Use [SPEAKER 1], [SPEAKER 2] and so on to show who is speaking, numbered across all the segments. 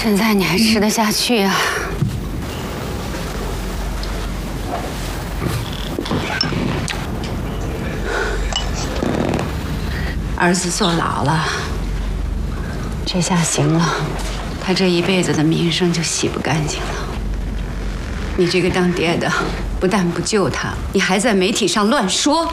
[SPEAKER 1] 现在你还吃得下去啊？儿子坐牢了，这下行了，他这一辈子的名声就洗不干净了。你这个当爹的，不但不救他，你还在媒体上乱说。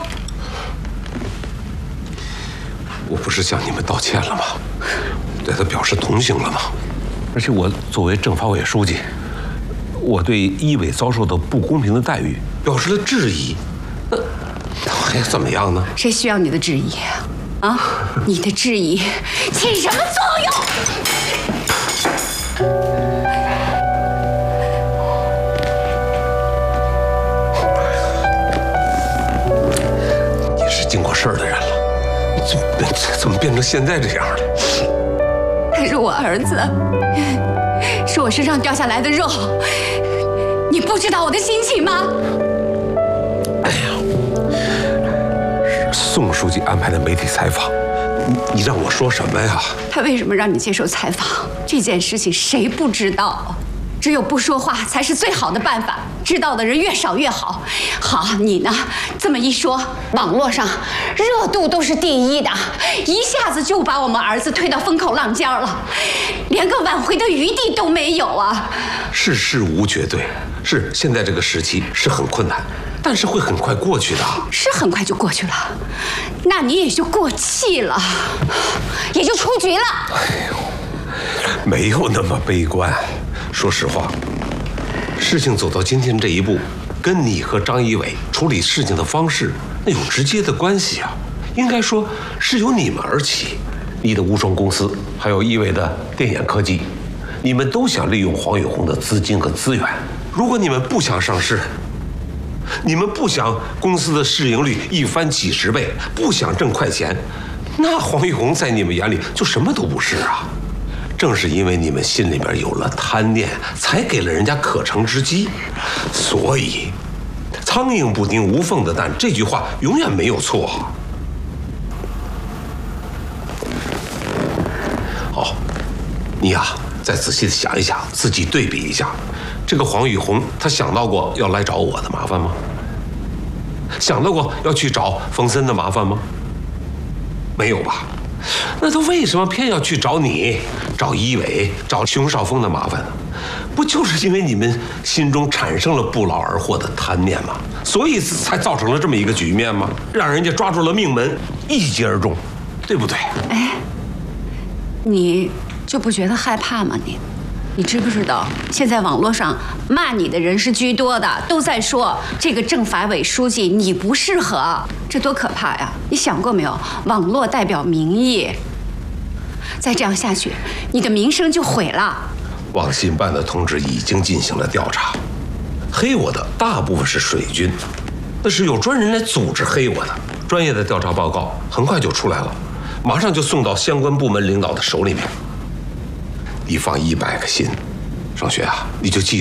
[SPEAKER 2] 我不是向你们道歉了吗？对他表示同情了吗？而且我作为政法委书记，我对医委遭受的不公平的待遇表示了质疑。那还要怎么样呢？
[SPEAKER 1] 谁需要你的质疑啊？你的质疑起什么作用？
[SPEAKER 2] 你是经过事儿的人了，怎么变成现在这样了？
[SPEAKER 1] 他是我儿子，是我身上掉下来的肉，你不知道我的心情吗？
[SPEAKER 2] 哎呀，宋书记安排的媒体采访，你让我说什么呀？
[SPEAKER 1] 他为什么让你接受采访？这件事情谁不知道？只有不说话才是最好的办法，知道的人越少越好。好，你呢？这么一说，网络上热度都是第一的，一下子就把我们儿子推到风口浪尖了，连个挽回的余地都没有啊！
[SPEAKER 2] 世事无绝对，是现在这个时期是很困难，但是会很快过去的。
[SPEAKER 1] 是很快就过去了，那你也就过气了，也就出局了。
[SPEAKER 2] 哎呦，没有那么悲观。说实话，事情走到今天这一步，跟你和张一伟处理事情的方式那有直接的关系啊。应该说是由你们而起，你的无双公司，还有一伟的电眼科技，你们都想利用黄宇红的资金和资源。如果你们不想上市，你们不想公司的市盈率一翻几十倍，不想挣快钱，那黄宇红在你们眼里就什么都不是啊。正是因为你们心里边有了贪念，才给了人家可乘之机。所以，苍蝇不叮无缝的蛋这句话永远没有错。好，你呀，再仔细的想一想，自己对比一下，这个黄宇红，他想到过要来找我的麻烦吗？想到过要去找冯森的麻烦吗？没有吧？那他为什么偏要去找你、找一伟、找熊少峰的麻烦呢？不就是因为你们心中产生了不劳而获的贪念吗？所以才造成了这么一个局面吗？让人家抓住了命门，一击而中，对不对？
[SPEAKER 1] 哎，你就不觉得害怕吗？你知不知道，现在网络上骂你的人是居多的，都在说这个政法委书记你不适合，这多可怕呀！你想过没有？网络代表民意，再这样下去，你的名声就毁了。
[SPEAKER 2] 网信办的同志已经进行了调查，黑我的大部分是水军，那是有专人来组织黑我的。专业的调查报告很快就出来了，马上就送到相关部门领导的手里面。你放100个心，尚学啊，你就记住。